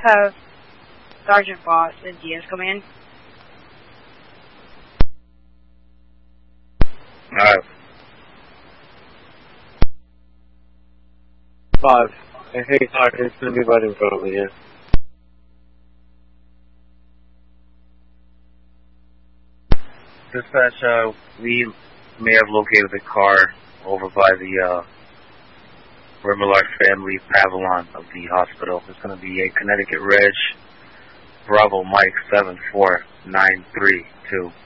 have Sergeant Boss and Diaz come in? 5. Hey, Sergeant, it's going to be right in front of me, yeah. Dispatch, we may have located the car over by the Remillard family pavilion of the hospital. It's going to be a Connecticut Reg Bravo Mike 74932.